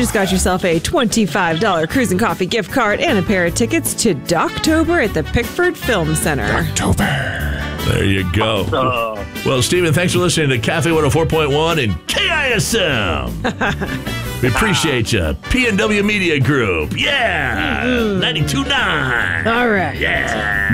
just got yourself a $25 Cruise and Coffee gift card and a pair of tickets to Doctober at the Pickford Film Center. Doctober. There you go. Well, Stephen, thanks for listening to Cafe 104.1 and KISM. We appreciate you. P&W Media Group. Yeah. 92.9. All right. Yeah.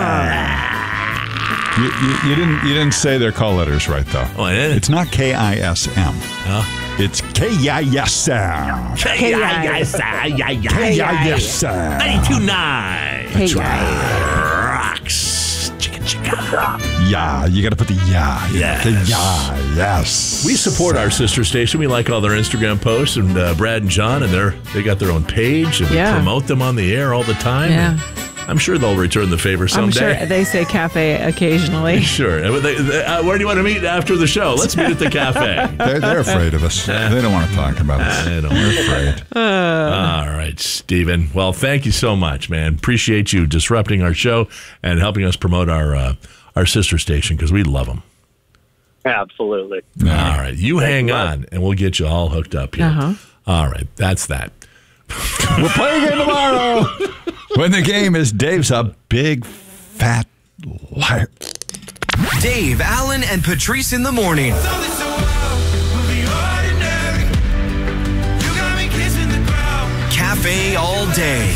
You didn't say their call letters right, though. Oh, I didn't? It's not KISM. Huh? It's KISM. KISM. KISM. 92.9. Hey, Rocks. Chicka. Yeah, you got to put the yeah. Yes. The yeah, yes. We support our sister station. We like all their Instagram posts, and Brad and John, and they got their own page, and we promote them on the air all the time. Yeah. I'm sure they'll return the favor someday. I'm sure they say cafe occasionally. Sure. Where do you want to meet after the show? Let's meet at the cafe. They're afraid of us. They don't want to talk about us. They're afraid. All right, Stephen. Well, thank you so much, man. Appreciate you disrupting our show and helping us promote our sister station because we love them. Absolutely. All right. You hang on, and we'll get you all hooked up here. Uh-huh. All right. That's that. We'll play again tomorrow. When the game is Dave's a big, fat liar. Dave, Allen, and Patrice in the morning. Cafe all day.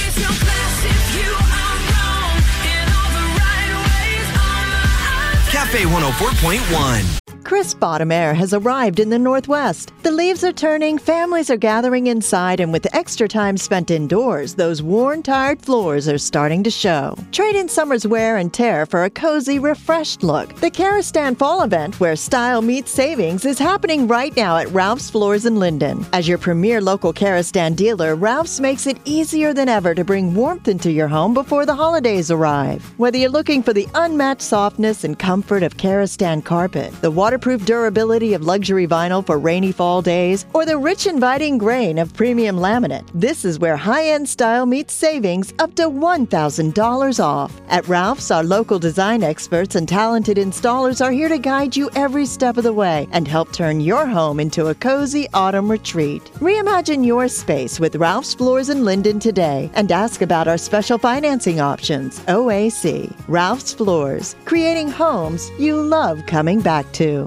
Cafe 104.1. Chris Bottom Air has arrived in the Northwest. The leaves are turning, families are gathering inside, and with extra time spent indoors, those worn, tired floors are starting to show. Trade in summer's wear and tear for a cozy, refreshed look. The Karistan Fall event, where style meets savings, is happening right now at Ralph's Floors in Linden. As your premier local Karistan dealer, Ralph's makes it easier than ever to bring warmth into your home before the holidays arrive. Whether you're looking for the unmatched softness and comfort of Karistan carpet, the waterproof durability of luxury vinyl for rainy fall days, or the rich inviting grain of premium laminate, this is where high-end style meets savings up to $1,000 off. At Ralph's, our local design experts and talented installers are here to guide you every step of the way and help turn your home into a cozy autumn retreat. Reimagine your space with Ralph's Floors in Linden today and ask about our special financing options. OAC. Ralph's Floors. Creating homes you love coming back to.